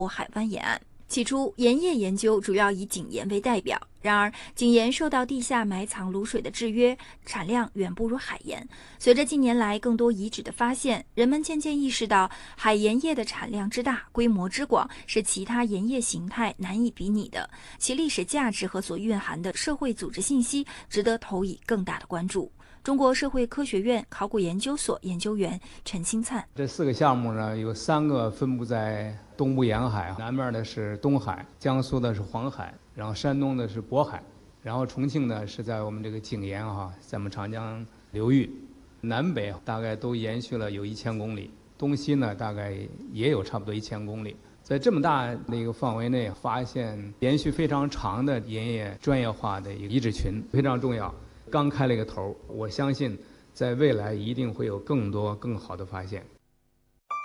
海湾沿岸。起初，盐业研究主要以井盐为代表，然而井盐受到地下埋藏卤水的制约，产量远不如海盐。随着近年来更多遗址的发现，人们渐渐意识到海盐业的产量之大、规模之广是其他盐业形态难以比拟的，其历史价值和所蕴含的社会组织信息值得投以更大的关注。中国社会科学院考古研究所研究员陈清灿： 这4个项目呢，有3个分布在东部沿海，南面的是东海，江苏的是黄海，然后山东的是渤海，然后重庆呢是在我们这个井沿在我们长江流域，南北大概都延续了有1000公里，东西呢大概也有差不多1000公里。在这么大的一个范围内，发现延续非常长的盐业专业化的一个遗址群，非常重要。刚开了一个头，我相信在未来一定会有更多更好的发现。